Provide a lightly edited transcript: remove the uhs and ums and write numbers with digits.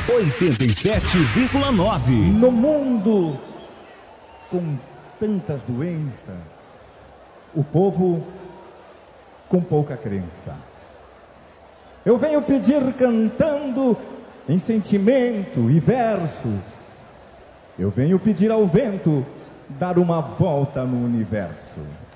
87,9. No mundo com tantas doenças, o povo com pouca crença. Eu venho pedir cantando em sentimento e versos. Eu venho pedir ao vento dar uma volta no universo.